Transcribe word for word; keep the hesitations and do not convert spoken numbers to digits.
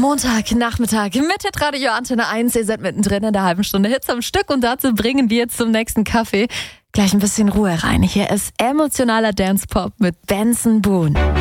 Montagnachmittag mit Hitradio Antenne eins. Ihr seid mittendrin in der halben Stunde Hits am Stück und dazu bringen wir zum nächsten Kaffee gleich ein bisschen Ruhe rein. Hier ist emotionaler Dance-Pop mit Benson Boone.